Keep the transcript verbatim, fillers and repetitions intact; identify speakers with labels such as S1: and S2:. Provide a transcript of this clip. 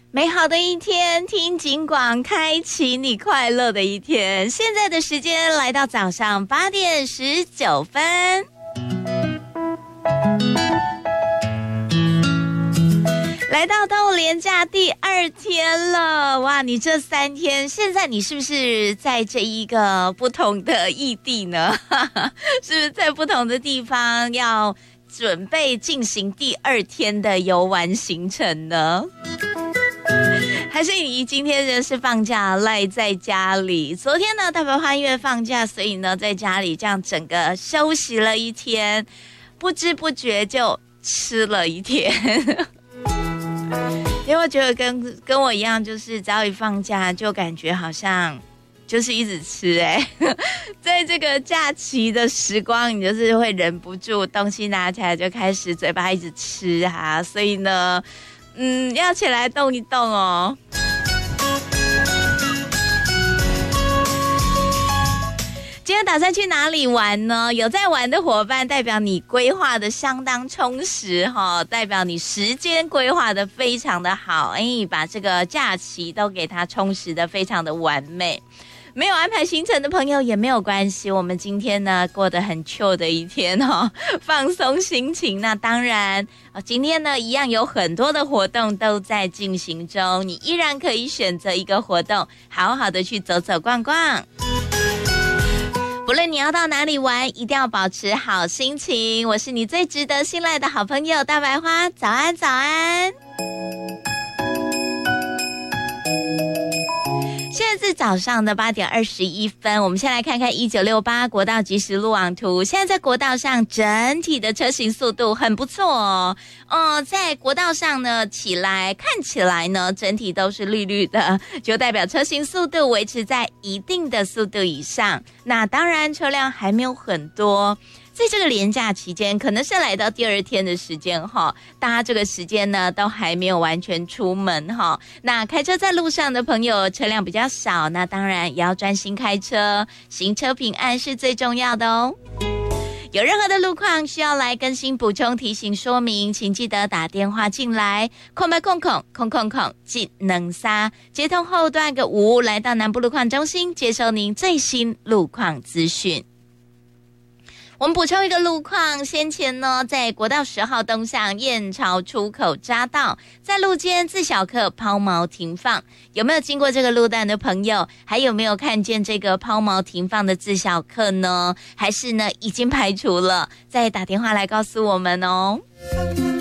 S1: 美好的一天，听警广，开启你快乐的一天。现在的时间来到早上八点十九分。来到端午连假第二天了，哇！你这三天，现在你是不是在这一个不同的异地呢？是不是在不同的地方要准备进行第二天的游玩行程呢？还是你今天的是放假赖在家里？昨天呢，大白花因为放假，所以呢在家里这样整个休息了一天，不知不觉就吃了一天。因为我觉得跟跟我一样，就是只要一放假，就感觉好像就是一直吃哎、欸，在这个假期的时光，你就是会忍不住东西拿起来就开始嘴巴一直吃啊，所以呢。嗯，要起来动一动哦。今天打算去哪里玩呢？有在玩的伙伴，代表你规划的相当充实哈、哦，代表你时间规划的非常的好，哎，把这个假期都给它充实的非常的完美。没有安排行程的朋友也没有关系，我们今天呢过得很 chill 的一天哦，放松心情。那当然，今天呢一样有很多的活动都在进行中，你依然可以选择一个活动，好好的去走走逛逛。不论你要到哪里玩，一定要保持好心情。我是你最值得信赖的好朋友大白花，早安早安。现在是早上的八点二十一分，我们先来看看一九六八国道即时路网图。现在在国道上整体的车行速度很不错哦，哦，在国道上呢起来看起来呢整体都是绿绿的，就代表车行速度维持在一定的速度以上。那当然车辆还没有很多。在这个连假期间，可能是来到第二天的时间哈，大家这个时间呢都还没有完全出门哈。那开车在路上的朋友，车辆比较少，那当然也要专心开车，行车平安是最重要的哦。有任何的路况需要来更新补充提醒说明，请记得打电话进来，空白空空空空空技能三接通后段个五，来到南部路况中心接收您最新路况资讯。我们补充一个路况，先前呢，在国道十号东向燕巢出口匝道，在路肩自小客抛锚停放，有没有经过这个路段的朋友？还有没有看见这个抛锚停放的自小客呢？还是呢已经排除了？再打电话来告诉我们哦。